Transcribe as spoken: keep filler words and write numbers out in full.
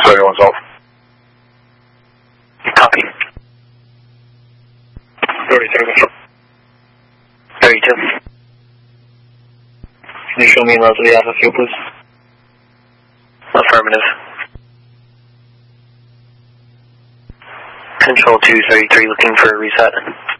thirty-one's off. Copy. thirty-two. thirty-two. Can you show me route to the Alpha field, please? Affirmative. Control two thirty-three looking for a reset.